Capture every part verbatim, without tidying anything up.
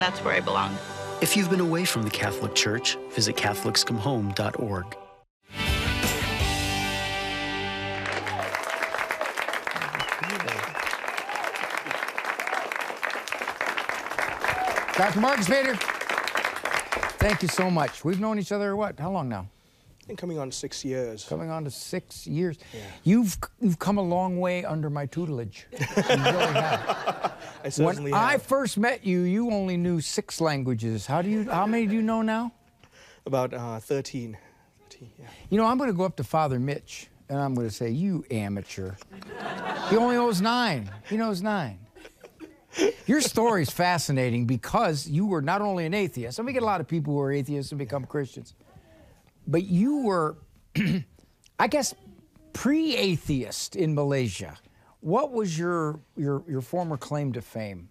That's where I belong. If you've been away from the Catholic Church, visit Catholics Come Home dot org. Doctor Marcus Bader, thank you so much. We've known each other, what, how long now? I think coming on six years. Coming on to six years. Yeah. You've you've come a long way under my tutelage. You really have. I certainly when have. I first met you, you only knew six languages. How do you? How many do you know now? About uh, thirteen. thirteen yeah. You know, I'm going to go up to Father Mitch, and I'm going to say, you amateur. He only knows nine. He knows nine. Your story is fascinating because you were not only an atheist. And we get a lot of people who are atheists and become Christians. But you were, I guess, pre-atheist in Malaysia. What was your, your, your former claim to fame?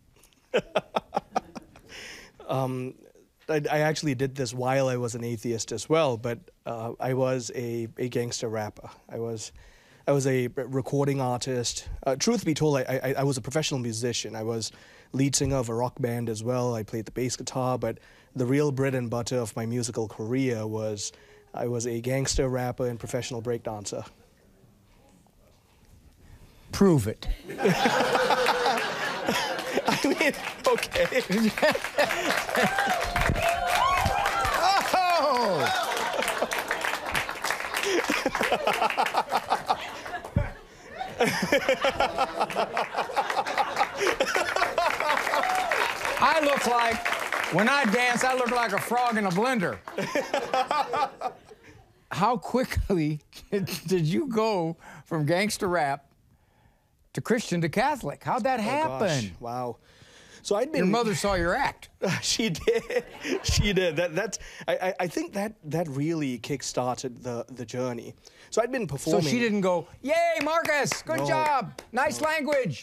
um, I, I actually did this while I was an atheist as well, but uh, I was a, a gangster rapper. I was, I was a recording artist. Uh, truth be told, I, I, I was a professional musician. I was lead singer of a rock band as well. I played the bass guitar, but the real bread and butter of my musical career was I was a gangster rapper and professional breakdancer. Prove it. I mean, okay. Oh! I look like, when I dance, I look like a frog in a blender. How quickly did, did you go from gangster rap to Christian to Catholic? How'd that happen? Oh, gosh. Wow. So I'd been. Your mother saw your act. She did. She did. That. That's. I, I. I think that that really kick-started the the journey. So I'd been performing. So she didn't go, "Yay, Marcus! Good No. job! Nice No. language."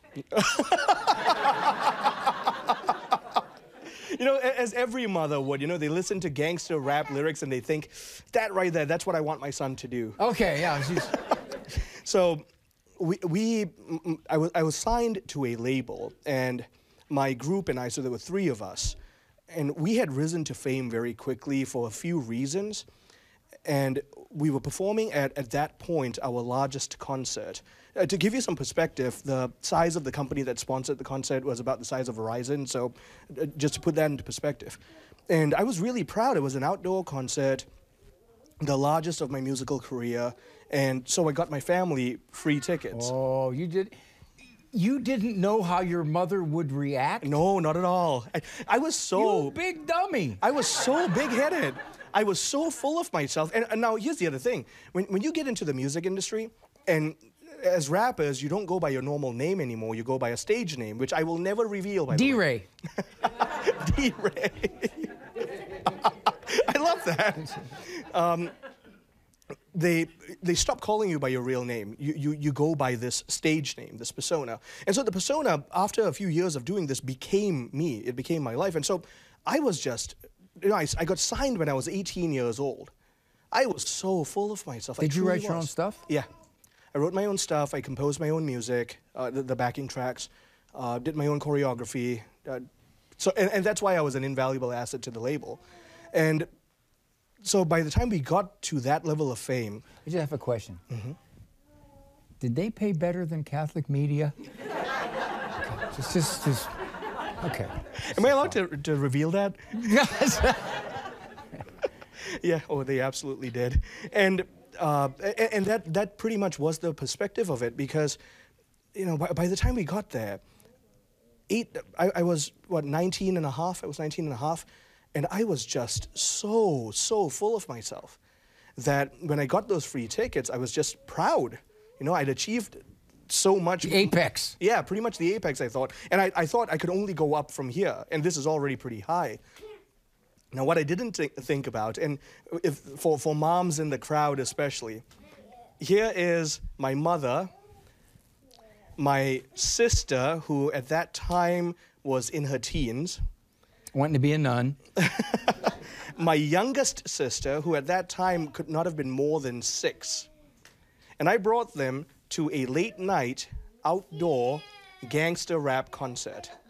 You know, as every mother would, you know, they listen to gangster rap lyrics and they think, that right there, that's what I want my son to do. Okay, yeah. She's... So, we, we I, was, I was signed to a label, and my group and I, so there were three of us, and we had risen to fame very quickly for a few reasons, and we were performing at, at that point, our largest concert. Uh, to give you some perspective, the size of the company that sponsored the concert was about the size of Verizon, so uh, just to put that into perspective. And I was really proud. It was an outdoor concert, the largest of my musical career, and so I got my family free tickets. Oh, you did... You didn't know how your mother would react? No, not at all. I, I was so... You big dummy. I was so big-headed. I was so full of myself. And, and now, here's the other thing. When, when you get into the music industry, and as rappers, you don't go by your normal name anymore. You go by a stage name, which I will never reveal, by the way. D-Ray. D-Ray. I love that. Um, they they stop calling you by your real name. You, you you go by this stage name, this persona. And so the persona, after a few years of doing this, became me. It became my life. And so I was just, you know, I, I got signed when I was eighteen years old. I was so full of myself. Did I you truly write your was. own stuff? Yeah. I wrote my own stuff. I composed my own music, uh, the, the backing tracks, uh, did my own choreography. Uh, so, and, and that's why I was an invaluable asset to the label. And so by the time we got to that level of fame... I just have a question. Mm-hmm. Did they pay better than Catholic media? Okay. Just, just, just, okay. Am I allowed to, to reveal that? Yeah, oh, they absolutely did. And uh, and that, that pretty much was the perspective of it, because, you know, by, by the time we got there, eight, I, I was, what, nineteen and a half? I was nineteen and a half. And I was just so, so full of myself that when I got those free tickets, I was just proud. You know, I'd achieved so much. The apex. Yeah, pretty much the apex, I thought. And I, I thought I could only go up from here. And this is already pretty high. Now, what I didn't th think about, and if, for, for moms in the crowd especially, here is my mother, my sister, who at that time was in her teens. Wanting to be a nun. My youngest sister, who at that time could not have been more than six. And I brought them to a late night, outdoor gangster rap concert.